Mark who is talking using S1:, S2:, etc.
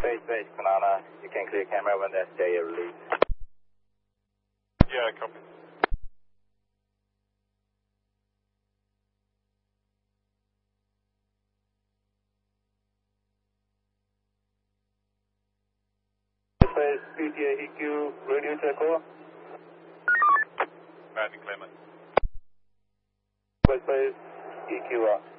S1: Base, Kanana. You can clear camera when that's day release.
S2: Yeah, copy.
S1: Base, PTA EQ, radio check over.
S2: Bad and Clement.
S1: Base, EQ up.